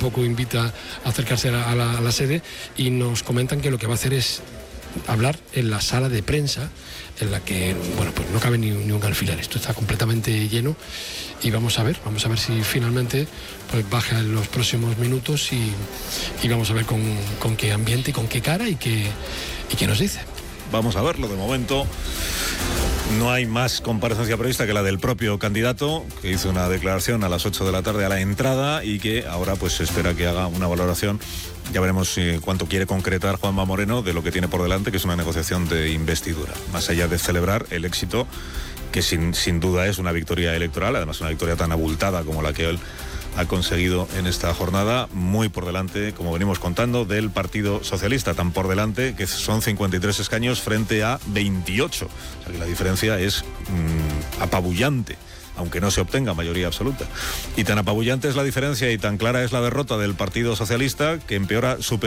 tampoco invita a acercarse a la sede, y nos comentan que lo que va a hacer es hablar en la sala de prensa, en la que, bueno, pues no cabe ni un alfiler. Esto está completamente lleno, y vamos a ver si finalmente pues baja en los próximos minutos, y vamos a ver con qué ambiente y con qué cara y qué nos dice. Vamos a verlo. De momento no hay más comparecencia prevista que la del propio candidato, que hizo una declaración a las 8 de la tarde a la entrada, y que ahora pues se espera que haga una valoración. Ya veremos cuánto quiere concretar Juanma Moreno de lo que tiene por delante, que es una negociación de investidura. Más allá de celebrar el éxito, que sin duda es una victoria electoral, además una victoria tan abultada como la que él ha conseguido en esta jornada, muy por delante, como venimos contando, del Partido Socialista, tan por delante que son 53 escaños frente a 28. O sea que la diferencia es apabullante, aunque no se obtenga mayoría absoluta. Y tan apabullante es la diferencia y tan clara es la derrota del Partido Socialista, que empeora su